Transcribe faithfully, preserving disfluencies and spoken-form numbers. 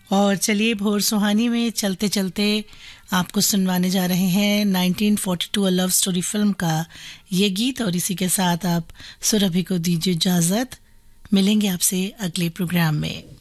और चलिए भोर सुहानी में चलते चलते आपको सुनवाने जा रहे हैं nineteen forty to a love story film का ये गीत, और इसी के साथ आप सुरभि को दीजिए इजाजत। मिलेंगे आपसे अगले प्रोग्राम में।